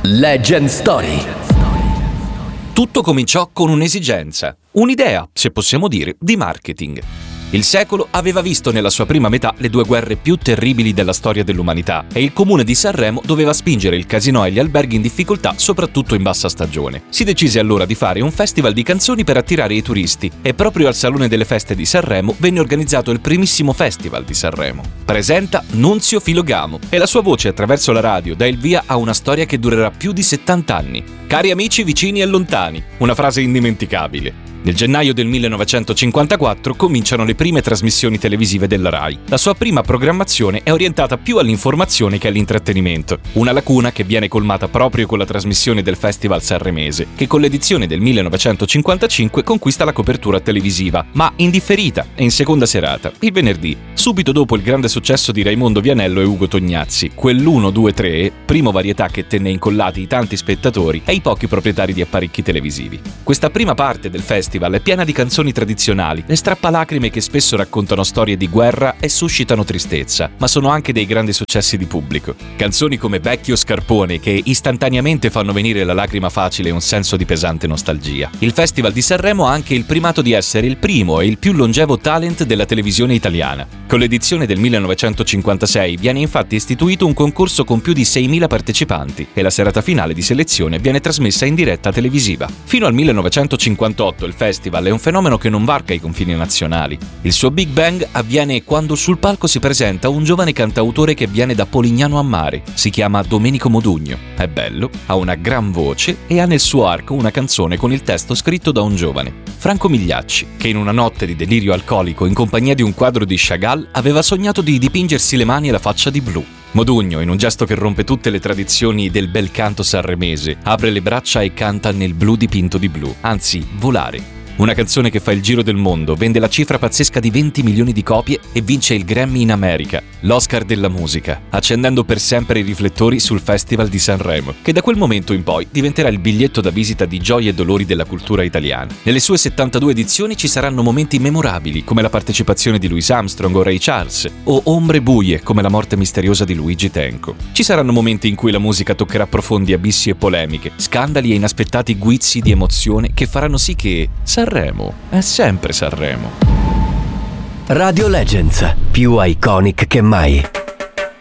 Legend Story. Tutto cominciò con un'esigenza, un'idea, se possiamo dire, di marketing. Il secolo aveva visto nella sua prima metà le due guerre più terribili della storia dell'umanità e il comune di Sanremo doveva spingere il casinò e gli alberghi in difficoltà, soprattutto in bassa stagione. Si decise allora di fare un festival di canzoni per attirare i turisti e proprio al Salone delle Feste di Sanremo venne organizzato il primissimo festival di Sanremo. Presenta Nunzio Filogamo e la sua voce attraverso la radio dà il via a una storia che durerà più di 70 anni. Cari amici vicini e lontani, una frase indimenticabile. Nel gennaio del 1954 cominciano le prime trasmissioni televisive della RAI. La sua prima programmazione è orientata più all'informazione che all'intrattenimento, una lacuna che viene colmata proprio con la trasmissione del Festival Sanremese, che con l'edizione del 1955 conquista la copertura televisiva, ma in differita e in seconda serata, il venerdì, subito dopo il grande successo di Raimondo Vianello e Ugo Tognazzi, quell'1, 2, 3, primo varietà che tenne incollati i tanti spettatori e i pochi proprietari di apparecchi televisivi. Questa prima parte del festival è piena di canzoni tradizionali e strappalacrime che spesso raccontano storie di guerra e suscitano tristezza, ma sono anche dei grandi successi di pubblico. Canzoni come Vecchio Scarpone che istantaneamente fanno venire la lacrima facile e un senso di pesante nostalgia. Il Festival di Sanremo ha anche il primato di essere il primo e il più longevo talent della televisione italiana. Con l'edizione del 1956 viene infatti istituito un concorso con più di 6.000 partecipanti e la serata finale di selezione viene trasmessa in diretta televisiva. Fino al 1958 il festival è un fenomeno che non varca i confini nazionali. Il suo Big Bang avviene quando sul palco si presenta un giovane cantautore che viene da Polignano a Mare. Si chiama Domenico Modugno. È bello, ha una gran voce e ha nel suo arco una canzone con il testo scritto da un giovane, Franco Migliacci, che in una notte di delirio alcolico in compagnia di un quadro di Chagall aveva sognato di dipingersi le mani e la faccia di blu. Modugno, in un gesto che rompe tutte le tradizioni del bel canto sanremese, apre le braccia e canta Nel blu dipinto di blu, anzi volare. Una canzone che fa il giro del mondo, vende la cifra pazzesca di 20 milioni di copie e vince il Grammy in America, l'Oscar della musica, accendendo per sempre i riflettori sul Festival di Sanremo, che da quel momento in poi diventerà il biglietto da visita di gioie e dolori della cultura italiana. Nelle sue 72 edizioni ci saranno momenti memorabili, come la partecipazione di Louis Armstrong o Ray Charles, o ombre buie, come la morte misteriosa di Luigi Tenco. Ci saranno momenti in cui la musica toccherà profondi abissi e polemiche, scandali e inaspettati guizzi di emozione che faranno sì che Sanremo è sempre Sanremo. Radio Legends, più iconic che mai.